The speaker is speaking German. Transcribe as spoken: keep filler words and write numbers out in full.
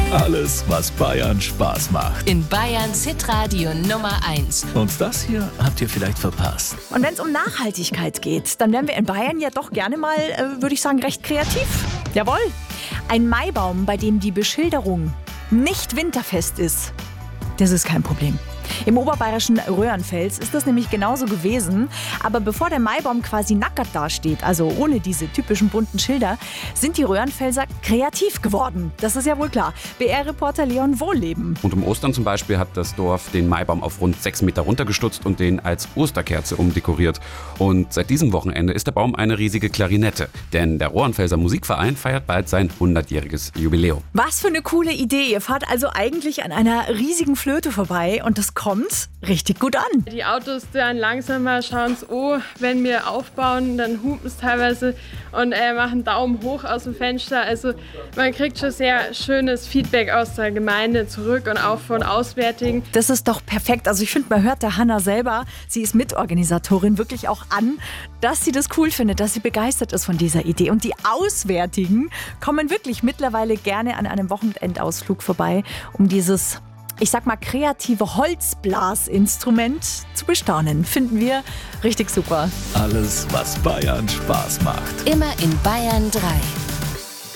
Alles, was Bayern Spaß macht. In Bayerns Hitradio Nummer eins. Und das hier habt ihr vielleicht verpasst. Und wenn es um Nachhaltigkeit geht, dann wären wir in Bayern ja doch gerne mal, äh, würde ich sagen, recht kreativ. Jawohl. Ein Maibaum, bei dem die Beschilderung nicht winterfest ist, das ist kein Problem. Im oberbayerischen Röhrenfels ist das nämlich genauso gewesen. Aber bevor der Maibaum quasi nackert dasteht, also ohne diese typischen bunten Schilder, sind die Röhrenfelser kreativ geworden. Das ist ja wohl klar. B R-Reporter Leon Wohlleben. Und um Ostern zum Beispiel hat das Dorf den Maibaum auf rund sechs Meter runtergestutzt und den als Osterkerze umdekoriert. Und seit diesem Wochenende ist der Baum eine riesige Klarinette. Denn der Röhrenfelser Musikverein feiert bald sein hundertjähriges Jubiläum. Was für eine coole Idee. Ihr fahrt also eigentlich an einer riesigen Flöte vorbei und das kommt richtig gut an. Die Autos dann langsamer, schauen es oh, wenn wir aufbauen, dann hupen es teilweise und äh, machen Daumen hoch aus dem Fenster. Also man kriegt schon sehr schönes Feedback aus der Gemeinde zurück und auch von Auswärtigen. Das ist doch perfekt. Also ich finde, man hört der Hanna selber, sie ist Mitorganisatorin, wirklich auch an, dass sie das cool findet, dass sie begeistert ist von dieser Idee. Und die Auswärtigen kommen wirklich mittlerweile gerne an einem Wochenendausflug vorbei, um dieses, ich sag mal, kreative Holzblasinstrument zu bestaunen. Finden wir richtig super. Alles, was Bayern Spaß macht. Immer in Bayern drei.